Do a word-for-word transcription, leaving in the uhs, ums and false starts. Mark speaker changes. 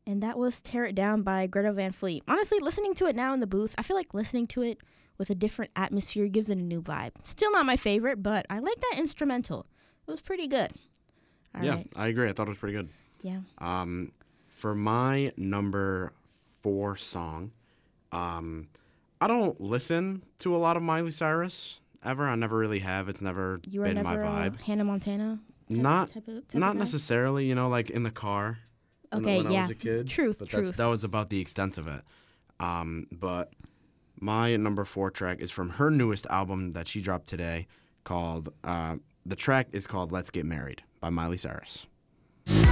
Speaker 1: And that was Tear It Down by Greta Van Fleet. Honestly, listening to it now in the booth, I feel like listening to it with a different atmosphere gives it a new vibe. Still not my favorite, but I like that instrumental. It was pretty good. All
Speaker 2: yeah,
Speaker 1: right.
Speaker 2: I agree. I thought it was pretty good.
Speaker 1: Yeah.
Speaker 2: Um, for my number four song, um, I don't listen to a lot of Miley Cyrus ever. I never really have. It's never
Speaker 1: You were
Speaker 2: been
Speaker 1: never
Speaker 2: my vibe.
Speaker 1: a Hannah Montana type,
Speaker 2: Not
Speaker 1: type of, type
Speaker 2: not
Speaker 1: of guy?
Speaker 2: necessarily, you know, like in the car. when-
Speaker 1: Okay,
Speaker 2: when I
Speaker 1: yeah.
Speaker 2: was a kid.
Speaker 1: Truth,
Speaker 2: but that's,
Speaker 1: truth.
Speaker 2: that was about the extent of it. Um, but my number four track is from her newest album that she dropped today called, uh, the track is called Let's Get Married by Miley Cyrus.